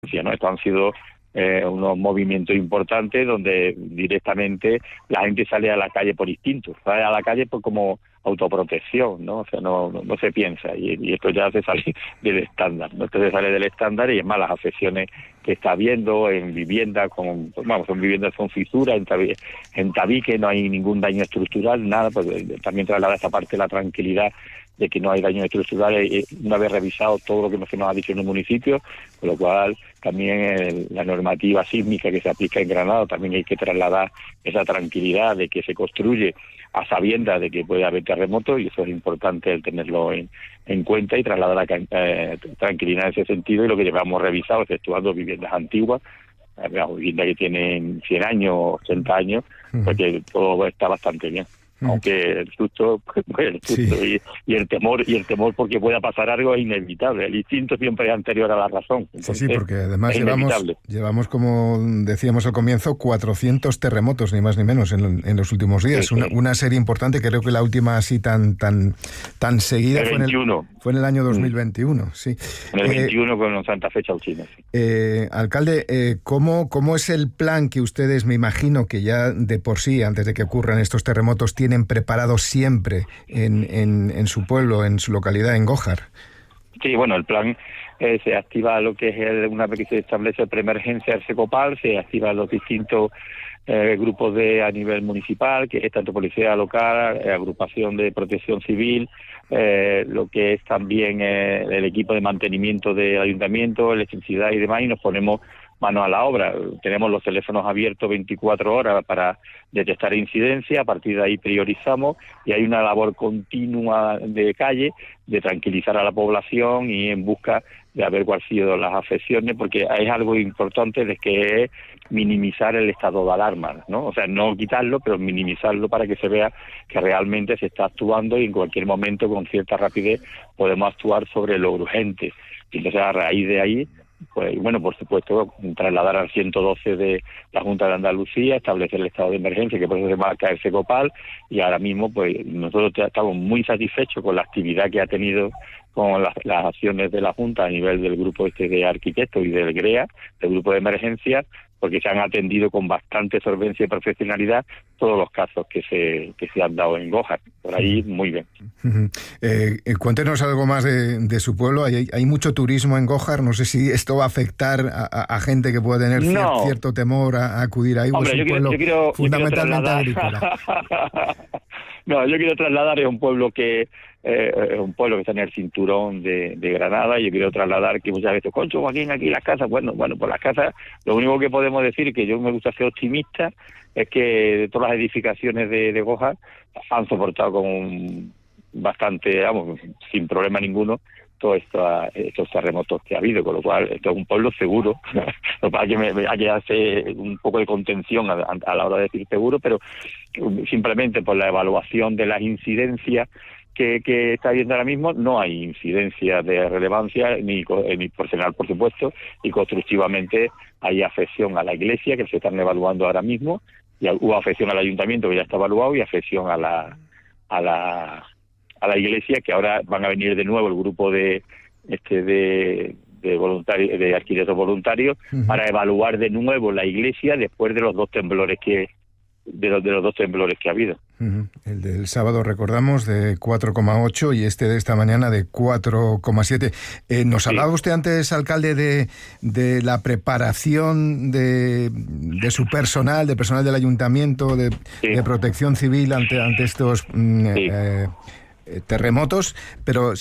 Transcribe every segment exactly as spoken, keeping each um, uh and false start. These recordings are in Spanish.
¿no? Estos han sido eh, unos movimientos importantes donde directamente la gente sale a la calle por instinto, sale a la calle por como autoprotección, ¿no? O sea, no, no, no se piensa, y, y esto ya se sale del estándar, ¿no? Esto se sale del estándar y es más las afecciones que está habiendo en viviendas, con, vamos, son viviendas con fisuras, en, tabi, en tabique no hay ningún daño estructural, nada, pues también traslada esta parte la tranquilidad de que no hay daños estructurales una vez revisado todo lo que se nos ha dicho en el municipio, con lo cual también el, la normativa sísmica que se aplica en Granada también hay que trasladar esa tranquilidad de que se construye a sabiendas de que puede haber terremotos, y eso es importante el tenerlo en, en cuenta y trasladar la eh, tranquilidad en ese sentido. Y lo que llevamos revisado, exceptuando viviendas antiguas, viviendas que tienen cien años, ochenta años, uh-huh. porque todo está bastante bien. Aunque el susto, pues, el susto sí. y, y el temor y el temor porque pueda pasar algo es inevitable. El instinto siempre es anterior a la razón. Entonces, sí, sí, porque además llevamos, llevamos, como decíamos al comienzo, cuatrocientos terremotos, ni más ni menos, en, en los últimos días. Sí, sí. Una, una serie importante, creo que la última así tan tan tan seguida el fue, en el, fue en el año dos mil veintiuno. Sí. En el eh, veintiuno con Santa Fe Chauchina. Sí. Eh, alcalde, eh, ¿cómo, ¿cómo es el plan que ustedes, me imagino que ya de por sí, antes de que ocurran estos terremotos, tienen preparado siempre en, en, en su pueblo, en su localidad, en Gójar? Sí, bueno, el plan eh, se activa lo que es el, una vez que se establece preemergencia el SECOPAL, se activan los distintos eh, grupos de a nivel municipal, que es tanto policía local, eh, agrupación de protección civil, eh, lo que es también eh, el equipo de mantenimiento del ayuntamiento, electricidad y demás, y nos ponemos mano a la obra. Tenemos los teléfonos abiertos veinticuatro horas para detectar incidencias, a partir de ahí priorizamos y hay una labor continua de calle de tranquilizar a la población y en busca de ver cuáles han sido las afecciones, porque es algo importante de que es minimizar el estado de alarma, ¿no? O sea, no quitarlo, pero minimizarlo para que se vea que realmente se está actuando y en cualquier momento con cierta rapidez podemos actuar sobre lo urgente. Y entonces a raíz de ahí, pues bueno, por supuesto, trasladar al ciento doce de la Junta de Andalucía, establecer el estado de emergencia, que por eso se marca el SECOPAL, y ahora mismo pues nosotros estamos muy satisfechos con la actividad que ha tenido con las, las acciones de la Junta a nivel del grupo este de arquitectos y del GREA, del grupo de emergencia, porque se han atendido con bastante solvencia y profesionalidad todos los casos que se que se han dado en Gójar. Por ahí, muy bien. Uh-huh. Eh, cuéntenos algo más de, de su pueblo. ¿Hay, hay mucho turismo en Gójar? No sé si esto va a afectar a, a, a gente que puede tener no. cier, cierto temor a, a acudir ahí. Hombre, ¿O es yo un quiero, pueblo yo quiero, fundamentalmente yo quiero agrícola? No, yo quiero trasladar, es un pueblo que eh, es un pueblo que está en el cinturón de, de Granada, y yo quiero trasladar que muchas veces, concho, Joaquín, aquí las casas, bueno, bueno, pues las casas, lo único que podemos decir, que yo me gusta ser optimista, es que todas las edificaciones de, de Gójar han soportado con bastante, vamos, sin problema ninguno, todos esto, estos terremotos que ha habido, con lo cual esto es un pueblo seguro. Lo que pasa es que me, hay que hacer un poco de contención a, a la hora de decir seguro, pero simplemente por la evaluación de las incidencias que, que está habiendo ahora mismo, no hay incidencias de relevancia, ni, ni personal, por supuesto, y constructivamente hay afección a la iglesia, que se están evaluando ahora mismo, y hubo afección al ayuntamiento, que ya está evaluado, y afección a la a la a la iglesia, que ahora van a venir de nuevo el grupo de este de de voluntarios, de arquitectos voluntarios, uh-huh. para evaluar de nuevo la iglesia después de los dos temblores que de los de los dos temblores que ha habido. Uh-huh. El del sábado, recordamos, de cuatro coma ocho, y este de esta mañana de cuatro coma siete. Eh, nos sí. hablaba usted antes, alcalde, de, de la preparación de, de su personal, de personal del ayuntamiento, de, sí. de protección civil ante, ante estos mm, sí. eh, terremotos, pero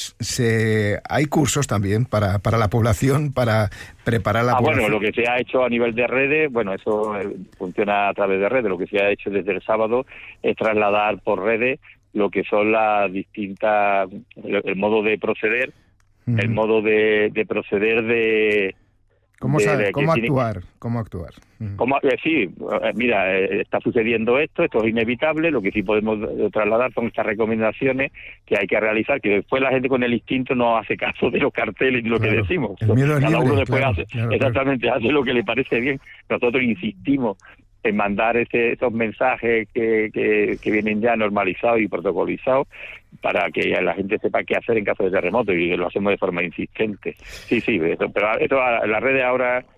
se hay cursos también para para la población, para preparar la ah, población. Bueno, lo que se ha hecho a nivel de redes, bueno, eso funciona a través de redes. Lo que se ha hecho desde el sábado es trasladar por redes lo que son las distintas, el, el modo de proceder, uh-huh. el modo de, de proceder de ¿Cómo, de, sabe, de, ¿cómo tiene, actuar? ¿Cómo actuar? Uh-huh. ¿Cómo, eh, sí, eh, mira, eh, está sucediendo esto, esto es inevitable, lo que sí podemos trasladar son estas recomendaciones que hay que realizar, que después la gente con el instinto no hace caso de los carteles ni lo claro. que decimos. El miedo es Cada libre, uno después claro, hace, claro, exactamente, claro. hace lo que le parece bien. Nosotros insistimos en mandar ese, esos mensajes que, que, que vienen ya normalizados y protocolizados para que la gente sepa qué hacer en caso de terremoto, y lo hacemos de forma insistente. Sí, sí, eso, pero esto, las redes ahora